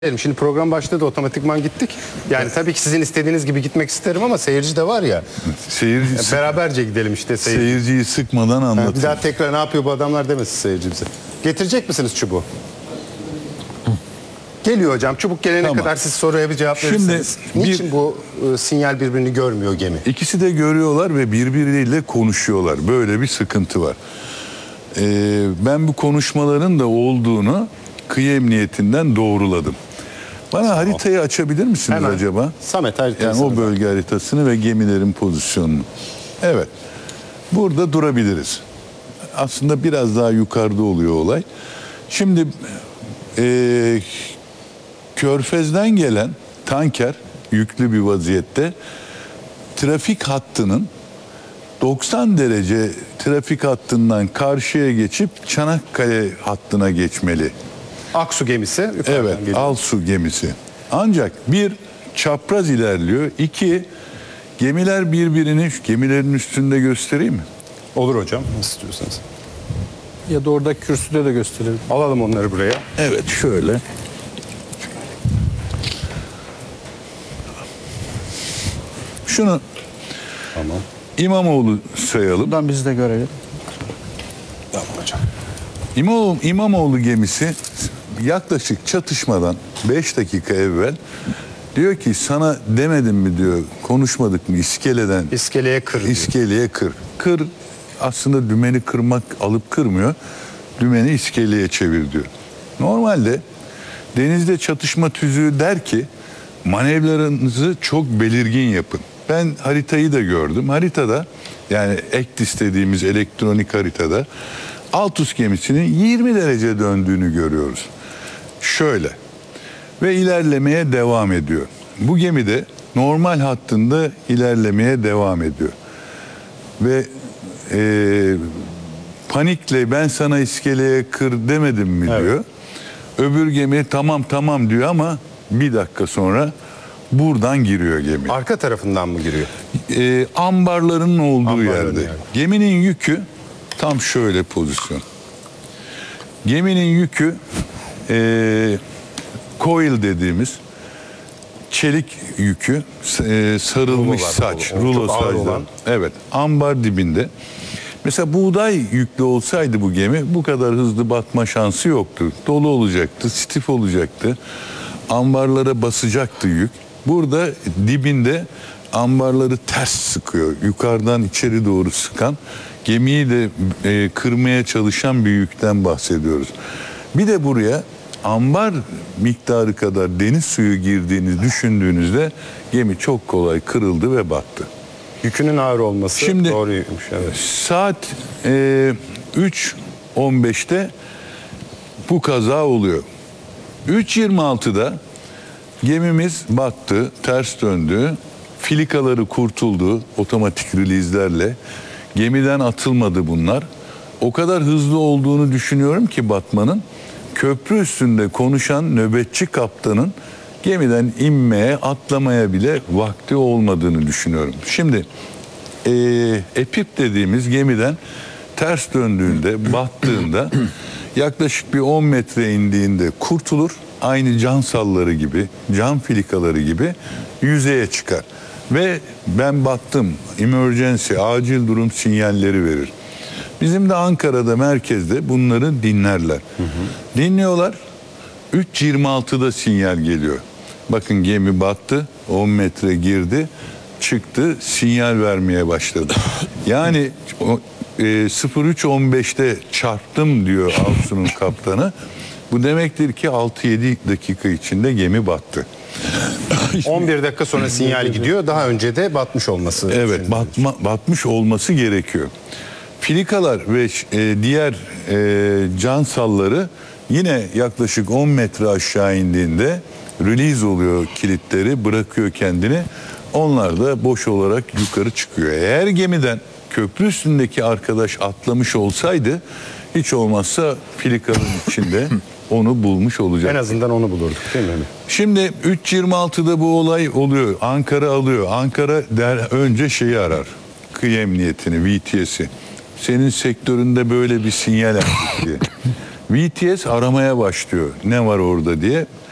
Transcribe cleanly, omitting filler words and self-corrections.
Şimdi program başladı, otomatikman gittik. Yani tabii ki sizin istediğiniz gibi gitmek isterim ama seyirci de var ya. Seyirci Beraberce gidelim işte seyirci. Seyirciyi sıkmadan anlatın. Bir daha tekrar ne yapıyor bu adamlar demesin seyirci bize. Getirecek misiniz çubuğu? Geliyor hocam. Çubuk gelene Tamam. kadar siz soruya bir cevap Şimdi verirsiniz. Niçin bu sinyal birbirini görmüyor gemi? İkisi de görüyorlar ve birbirleriyle konuşuyorlar. Böyle bir sıkıntı var. Ben bu konuşmaların da olduğunu kıyı emniyetinden doğruladım. Bana haritayı açabilir misiniz Hemen. acaba? Samet haritası. Yani o bölge haritasını ve gemilerin pozisyonunu. Evet. Burada durabiliriz. Aslında biraz daha yukarıda oluyor olay. Şimdi Körfez'den gelen tanker yüklü bir vaziyette trafik hattının 90 derece trafik hattından karşıya geçip Çanakkale hattına geçmeli. Aksu gemisi. yukarıdan Evet, geliyor. Alsu gemisi. Ancak bir, çapraz ilerliyor. İki, gemiler birbirini gemilerin üstünde göstereyim mi? Olur hocam. Nasıl istiyorsanız. Ya da orada kürsüde de gösterelim. Alalım onları buraya. Evet, şöyle. Şunu Tamam. İmamoğlu sayalım. Buradan biz de görelim. Tamam hocam. İmamoğlu gemisi yaklaşık çatışmadan 5 dakika evvel diyor ki sana demedim mi diyor, konuşmadık mı iskeleden İskeleye kır diyor. iskeleye kır. Kır aslında dümeni kırmak, alıp kırmıyor. Dümeni iskeleye çevir diyor. Normalde denizde çatışma tüzüğü der ki manevralarınızı çok belirgin yapın. Ben haritayı da gördüm. Haritada, yani ECDIS dediğimiz elektronik haritada Altus gemisinin 20 derece döndüğünü görüyoruz. Şöyle ve ilerlemeye devam ediyor. Bu gemi de normal hattında ilerlemeye devam ediyor. Ve panikle ben sana iskeleye kır demedim mi diyor. Öbür gemi tamam diyor ama bir dakika sonra buradan giriyor gemi. Arka tarafından mı giriyor? Ambarların olduğu Ambarların yerde. yani. Geminin yükü tam şöyle pozisyon. Geminin yükü coil dediğimiz çelik yükü, sarılmış Rulo var, saç, rulo. O rulo çok ağır saçlar. olan. Evet, ambar dibinde. Mesela buğday yüklü olsaydı bu gemi bu kadar hızlı batma şansı yoktu. Dolu olacaktı, stif olacaktı. Ambarlara basacaktı yük. Burada dibinde ambarları ters sıkıyor. Yukarıdan içeri doğru sıkan, gemiyi de kırmaya çalışan bir yükten bahsediyoruz. Bir de buraya ambar miktarı kadar deniz suyu girdiğini düşündüğünüzde gemi çok kolay kırıldı ve battı. Yükünün ağır olması Şimdi doğruymuş. Evet. saat 3.15'te bu kaza oluyor. 3.26'da gemimiz battı, ters döndü. Filikaları kurtuldu otomatik release'lerle. Gemiden atılmadı bunlar. O kadar hızlı olduğunu düşünüyorum ki batmanın, köprü üstünde konuşan nöbetçi kaptanın gemiden inmeye, atlamaya bile vakti olmadığını düşünüyorum. Şimdi Epip dediğimiz gemiden ters döndüğünde, battığında yaklaşık bir 10 metre indiğinde kurtulur. Aynı can salları gibi, can filikaları gibi yüzeye çıkar. Ve ben battım, emergency, acil durum sinyalleri verir. Bizim de Ankara'da, merkezde bunları dinlerler. Dinliyorlar. 3.26'da sinyal geliyor. Bakın gemi battı, 10 metre girdi, çıktı, sinyal vermeye başladı. Yani 03.15'te çarptım diyor Alsu'nun kaptanı. Bu demektir ki 6-7 dakika içinde gemi battı. 11 dakika sonra sinyal gidiyor. Daha önce de batmış olması. Evet, batmış olması gerekiyor. Filikalar ve diğer can salları yine yaklaşık 10 metre aşağı indiğinde release oluyor kilitleri, bırakıyor kendini. Onlar da boş olarak yukarı çıkıyor. Eğer gemiden köprü üstündeki arkadaş atlamış olsaydı hiç olmazsa filikanın içinde onu bulmuş olacak. En azından onu bulurduk değil mi? Şimdi 3.26'da bu olay oluyor. Ankara alıyor. Ankara önce şeyi arar. Kıyı emniyetini, VTS'i. Senin sektöründe böyle bir sinyal aldık diye. VTS aramaya başlıyor. Ne var orada diye.